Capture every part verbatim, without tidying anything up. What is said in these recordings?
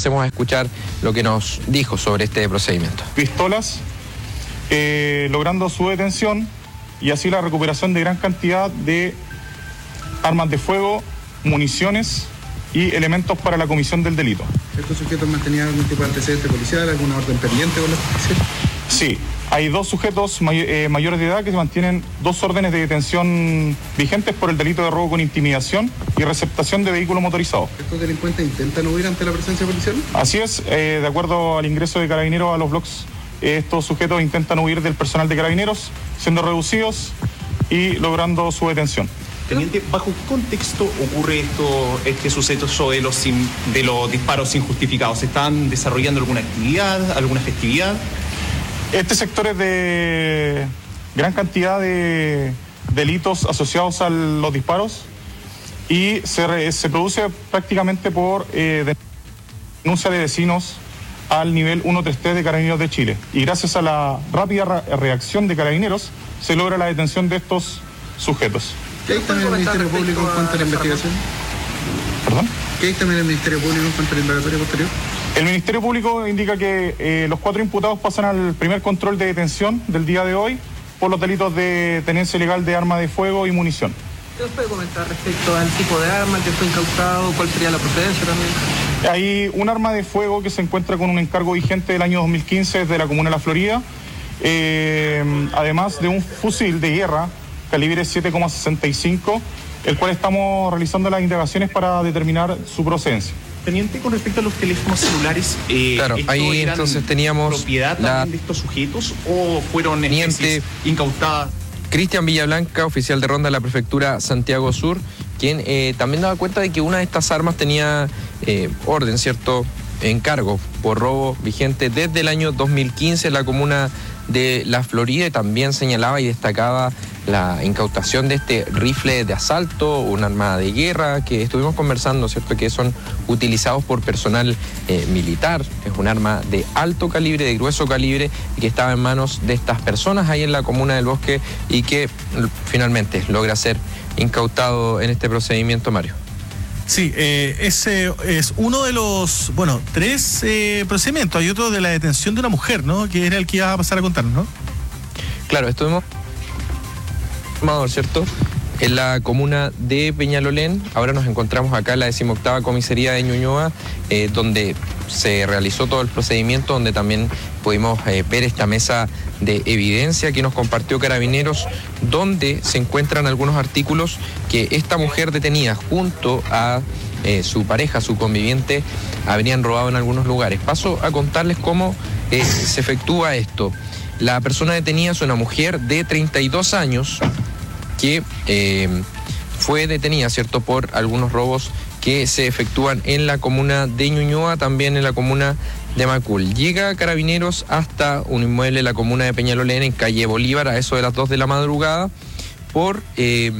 pasemos a escuchar lo que nos dijo sobre este procedimiento. Pistolas, eh, logrando su detención y así la recuperación de gran cantidad de armas de fuego, municiones y elementos para la comisión del delito. ¿Estos sujetos mantenían algún tipo de antecedente policial, alguna orden pendiente con la justicia? Sí, hay dos sujetos may eh, mayores de edad que mantienen dos órdenes de detención vigentes por el delito de robo con intimidación y receptación de vehículo motorizado. ¿Estos delincuentes intentan huir ante la presencia policial? Así es, eh, de acuerdo al ingreso de Carabineros a los bloques, eh, estos sujetos intentan huir del personal de Carabineros, siendo reducidos y logrando su detención. Teniente, ¿bajo qué contexto ocurre esto, este suceso de los, de los disparos injustificados? ¿Están desarrollando alguna actividad, alguna festividad? Este sector es de gran cantidad de delitos asociados a los disparos y se, re, se produce prácticamente por eh, denuncia de vecinos al nivel ciento treinta y tres de Carabineros de Chile. Y gracias a la rápida re reacción de Carabineros se logra la detención de estos sujetos. ¿Qué hay también el Ministerio Público en cuanto a la investigación? ¿Perdón? ¿Qué hay también el Ministerio Público en cuanto al indagatorio posterior? El Ministerio Público indica que eh, los cuatro imputados pasan al primer control de detención del día de hoy por los delitos de tenencia ilegal de arma de fuego y munición. ¿Qué nos puede comentar respecto al tipo de arma que fue incautado? ¿Cuál sería la procedencia también? Hay un arma de fuego que se encuentra con un encargo vigente del año dos mil quince desde la Comuna de La Florida, eh, además de un fusil de guerra calibre siete coma sesenta y cinco, el cual estamos realizando las indagaciones para determinar su procedencia. Teniente, con respecto a los teléfonos celulares, eh, claro, ahí entonces teníamos propiedad la... también de estos sujetos o fueron especies incautadas. Cristian Villablanca, oficial de ronda de la prefectura Santiago Sur, quien eh, también daba cuenta de que una de estas armas tenía eh, orden, ¿cierto?, encargo por robo vigente desde el año dos mil quince en la comuna de La Florida, y también señalaba y destacaba la incautación de este rifle de asalto, un arma de guerra que estuvimos conversando, ¿cierto?, que son utilizados por personal eh, militar. Es un arma de alto calibre, de grueso calibre, y que estaba en manos de estas personas ahí en la comuna del Bosque y que finalmente logra ser incautado en este procedimiento, Mario. Sí, eh, ese es uno de los, bueno, tres eh, procedimientos. Hay otro de la detención de una mujer, ¿no?, que era el que iba a pasar a contarnos, ¿no? Claro, estuvimos, ¿cierto?, en la comuna de Peñalolén. Ahora nos encontramos acá en la decimoctava comisaría de Ñuñoa, eh, donde se realizó todo el procedimiento, donde también pudimos eh, ver esta mesa de evidencia que nos compartió Carabineros, donde se encuentran algunos artículos que esta mujer detenida junto a eh, su pareja, su conviviente, habrían robado en algunos lugares. Paso a contarles cómo eh, se efectúa esto. La persona detenida es una mujer de treinta y dos años que eh, fue detenida, ¿cierto?, por algunos robos que se efectúan en la comuna de Ñuñoa, también en la comuna de Macul. Llega Carabineros hasta un inmueble en la comuna de Peñalolén, en calle Bolívar, a eso de las dos de la madrugada, por eh,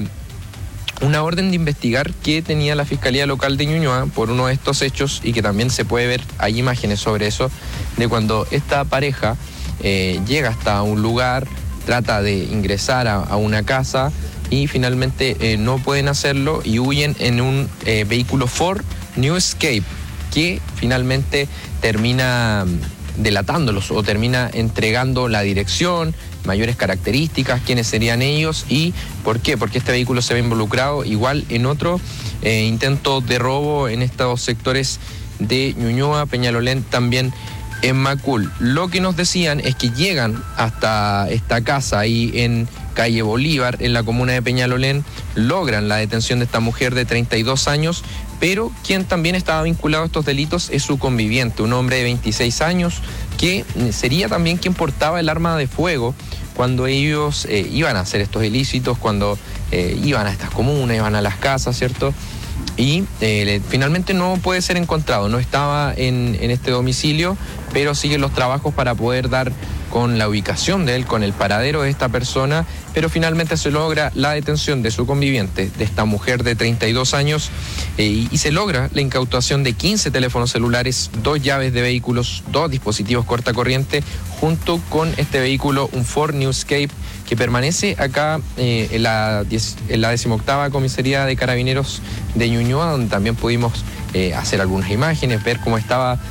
una orden de investigar que tenía la Fiscalía Local de Ñuñoa por uno de estos hechos, y que también se puede ver, hay imágenes sobre eso, de cuando esta pareja eh, llega hasta un lugar, trata de ingresar a, a una casa y finalmente eh, no pueden hacerlo y huyen en un eh, vehículo Ford New Escape, que finalmente termina delatándolos o termina entregando la dirección, mayores características, quiénes serían ellos y por qué, porque este vehículo se ve involucrado igual en otro eh, intento de robo en estos sectores de Ñuñoa, Peñalolén, también en Macul. Lo que nos decían es que llegan hasta esta casa ahí en calle Bolívar, en la comuna de Peñalolén, logran la detención de esta mujer de treinta y dos años, pero quien también estaba vinculado a estos delitos es su conviviente, un hombre de veintiséis años, que sería también quien portaba el arma de fuego cuando ellos eh, iban a hacer estos ilícitos, cuando eh, iban a estas comunas, iban a las casas, ¿cierto? Y eh, finalmente no puede ser encontrado, no estaba en, en este domicilio, pero siguen los trabajos para poder dar con la ubicación de él, con el paradero de esta persona, pero finalmente se logra la detención de su conviviente, de esta mujer de treinta y dos años, eh, y, y se logra la incautación de quince teléfonos celulares, dos llaves de vehículos, dos dispositivos cortacorriente, junto con este vehículo, un Ford New Escape, que permanece acá eh, en, la, en la decimoctava comisaría de Carabineros de Ñuñoa, donde también pudimos eh, hacer algunas imágenes, ver cómo estaba